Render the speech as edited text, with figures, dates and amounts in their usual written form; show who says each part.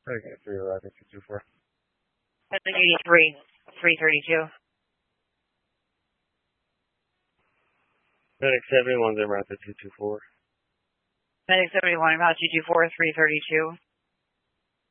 Speaker 1: Okay, 311, 224.
Speaker 2: 83, 332.
Speaker 1: Medic 71, they're at the 224.
Speaker 2: Medic 71, about 224, 332.